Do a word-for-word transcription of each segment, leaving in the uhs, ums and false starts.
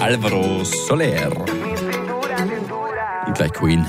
Alvaro Soler. Und gleich Queen.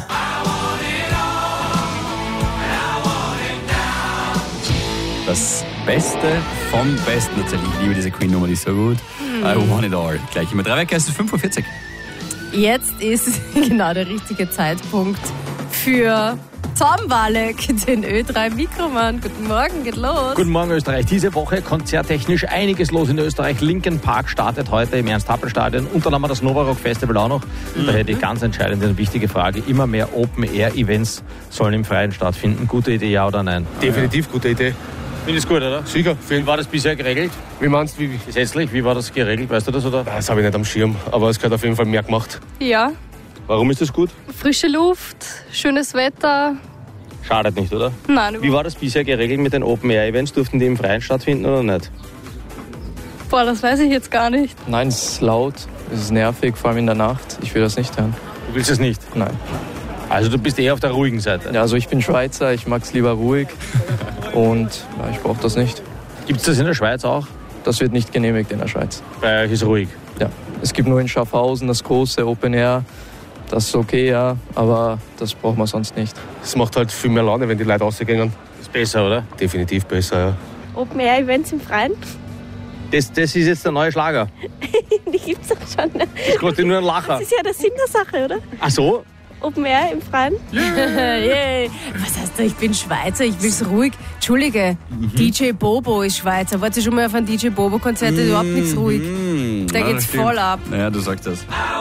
Das Beste vom Besten tatsächlich. Ich liebe diese Queen-Nummer, die ist so gut. Mm. I want it all. Gleich immer drei Wecker, es ist fünf Uhr vierzig. Jetzt ist genau der richtige Zeitpunkt für Tom Walek, den Ö drei Mikroman. Guten Morgen, geht los. Guten Morgen, Österreich. Diese Woche konzerttechnisch einiges los in Österreich. Linkin Park startet heute im Ernst-Happel-Stadion. Und dann haben wir das Novarock Festival auch noch. Mhm. Daher die ganz entscheidende und wichtige Frage. Immer mehr Open-Air-Events sollen im Freien stattfinden. Gute Idee, ja oder nein? Definitiv gute Idee. Findest du gut, oder? Sicher. Wie war das bisher geregelt? Wie meinst du? Wie? Gesetzlich, wie war das geregelt? Weißt du das, oder? Das habe ich nicht am Schirm, aber es gehört auf jeden Fall mehr gemacht. Ja. Warum ist das gut? Frische Luft, schönes Wetter. Schadet nicht, oder? Nein, Wie war das bisher geregelt mit den Open-Air-Events? Durften die im Freien stattfinden oder nicht? Boah, das weiß ich jetzt gar nicht. Nein, es ist laut, es ist nervig, vor allem in der Nacht. Ich will das nicht hören. Du willst es nicht? Nein. Also du bist eher auf der ruhigen Seite? Ja, also ich bin Schweizer, ich mag es lieber ruhig und ja, ich brauche das nicht. Gibt es das in der Schweiz auch? Das wird nicht genehmigt in der Schweiz. Bei euch ist ruhig? Ja, es gibt nur in Schaffhausen das große Open Air. Das ist okay, ja, aber das braucht man sonst nicht. Es macht halt viel mehr Laune, wenn die Leute rausgehen. Ist besser, oder? Definitiv besser, ja. Open-Air-Events im Freien? Das, das ist jetzt der neue Schlager. Die gibt's doch schon. Das kostet nur ein Lacher. Das ist ja der Sinn der Sache, oder? Ach so? Open-Air im Freien? Yeah. Was heißt da, ich bin Schweizer, ich will's ruhig. Entschuldige, mhm. D J Bobo ist Schweizer. Wart ihr schon mal auf ein D J Bobo-Konzert? Da ist überhaupt nichts ruhig. Mhm. Da ja, geht's voll ab. Naja, du sagst das.